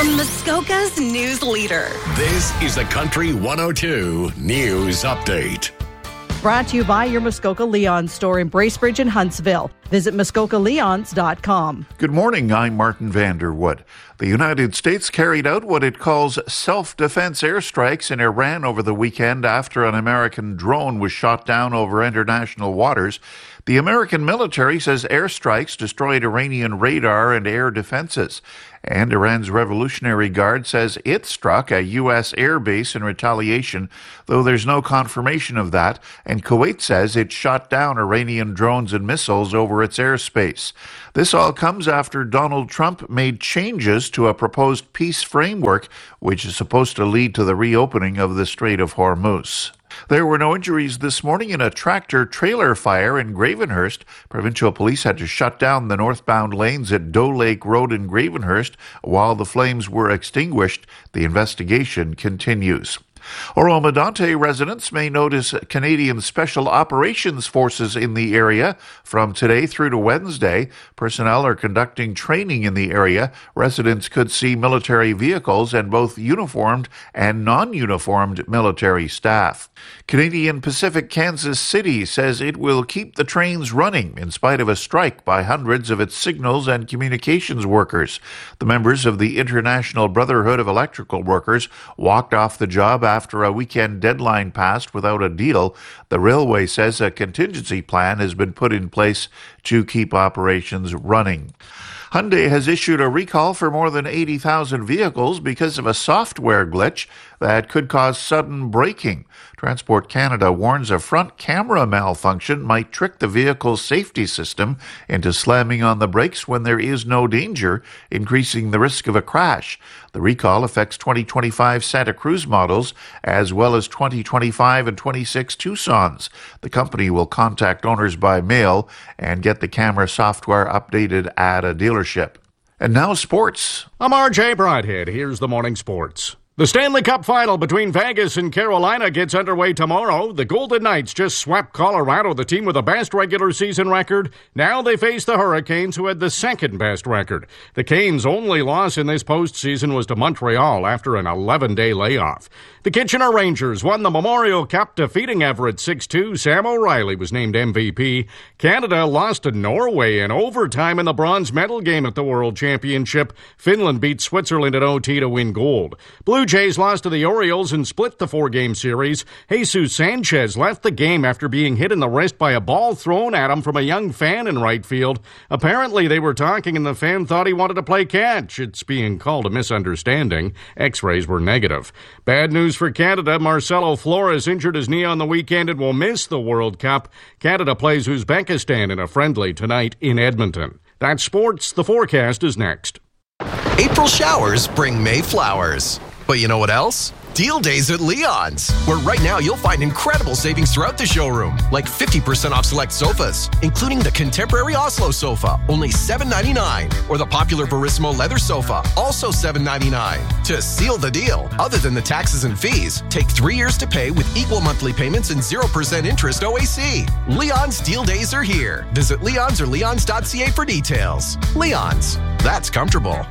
Muskoka's news leader. This is the Country 102 News Update. Brought to you by your Muskoka Leon store in Bracebridge and Huntsville. Visit muskokaleons.com. Good morning, I'm Martin Vanderwood. The United States carried out what it calls self-defense airstrikes in Iran over the weekend after an American drone was shot down over international waters. The American military says airstrikes destroyed Iranian radar and air defenses. And Iran's Revolutionary Guard says it struck a U.S. air base in retaliation, though there's no confirmation of that. And Kuwait says it shot down Iranian drones and missiles over its airspace. This all comes after Donald Trump made changes to a proposed peace framework, which is supposed to lead to the reopening of the Strait of Hormuz. There were no injuries this morning in a tractor-trailer fire in Gravenhurst. Provincial police had to shut down the northbound lanes at Doe Lake Road in Gravenhurst while the flames were extinguished. The investigation continues. Oro-Medonte residents may notice Canadian Special Operations Forces in the area from today through to Wednesday. Personnel are conducting training in the area. Residents could see military vehicles and both uniformed and non-uniformed military staff. Canadian Pacific Kansas City says it will keep the trains running in spite of a strike by hundreds of its signals and communications workers. The members of the International Brotherhood of Electrical Workers walked off the job after a weekend deadline passed without a deal. The railway says a contingency plan has been put in place to keep operations running. Hyundai has issued a recall for more than 80,000 vehicles because of a software glitch that could cause sudden braking. Transport Canada warns a front camera malfunction might trick the vehicle's safety system into slamming on the brakes when there is no danger, increasing the risk of a crash. The recall affects 2025 Santa Cruz models as well as 2025 and 26 Tucsons. The company will contact owners by mail and get the camera software updated at a dealership. And now sports. I'm RJ Broadhead. Here's the morning sports. The Stanley Cup final between Vegas and Carolina gets underway tomorrow. The Golden Knights just swept Colorado, the team with the best regular season record. Now they face the Hurricanes, who had the second best record. The Canes' only loss in this postseason was to Montreal after an 11-day layoff. The Kitchener Rangers won the Memorial Cup, defeating Everett 6-2. Sam O'Reilly was named MVP. Canada lost to Norway in overtime in the bronze medal game at the World Championship. Finland beat Switzerland in OT to win gold. Blue Jays lost to the Orioles and split the four-game series. Jesus Sanchez left the game after being hit in the wrist by a ball thrown at him from a young fan in right field. Apparently, they were talking and the fan thought he wanted to play catch. It's being called a misunderstanding. X-rays were negative. Bad news for Canada. Marcelo Flores injured his knee on the weekend and will miss the World Cup. Canada plays Uzbekistan in a friendly tonight in Edmonton. That's sports. The forecast is next. April showers bring May flowers. But you know what else? Deal days at Leon's, where right now you'll find incredible savings throughout the showroom, like 50% off select sofas, including the contemporary Oslo sofa, only $7.99, or the popular Verissimo leather sofa, also $7.99. To seal the deal, other than the taxes and fees, take 3 years to pay with equal monthly payments and 0% interest OAC. Leon's deal days are here. Visit Leon's or leons.ca for details. Leon's, that's comfortable.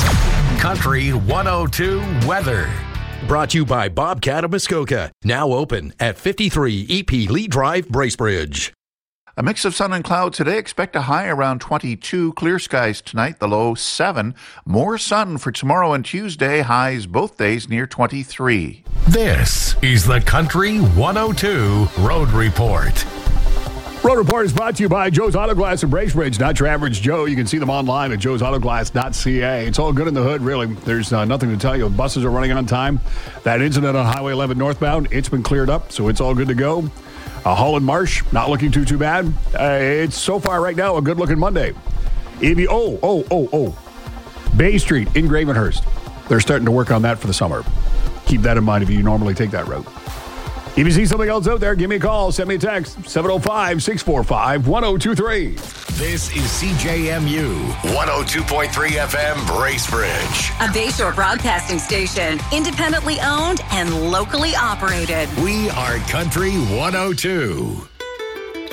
Country 102 weather. Brought to you by Bobcat of Muskoka. Now open at 53 EP Lee Drive, Bracebridge. A mix of sun and cloud today. Expect a high around 22. Clear skies tonight, the low 7. More sun for tomorrow and Tuesday. Highs both days near 23. This is the Country 102 Road Report. Road Report is brought to you by Joe's Auto Glass in Bracebridge. Not your average Joe. You can see them online at joesautoglass.ca. It's all good in the hood, really. There's nothing to tell you. Buses are running on time. That incident on Highway 11 northbound, it's been cleared up, so it's all good to go. Holland Marsh, not looking too bad. It's so far right now a good-looking Monday. Bay Street in Gravenhurst. They're starting to work on that for the summer. Keep that in mind if you normally take that route. If you see something else out there, give me a call. Send me a text, 705-645-1023. This is CJMU 102.3 FM Bracebridge. A Bayshore broadcasting station, independently owned and locally operated. We are Country 102.